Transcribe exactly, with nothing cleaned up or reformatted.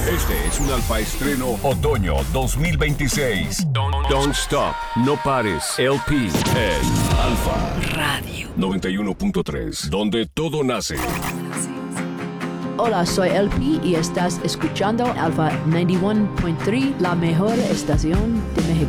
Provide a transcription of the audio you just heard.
Este es un Alfa Estreno Otoño dos mil veintiséis. Don't, don't stop, no pares. L P en Alfa Radio noventa y uno punto tres, donde todo nace. Hola, soy L P y estás escuchando Alfa noventa y uno punto tres, la mejor estación de México.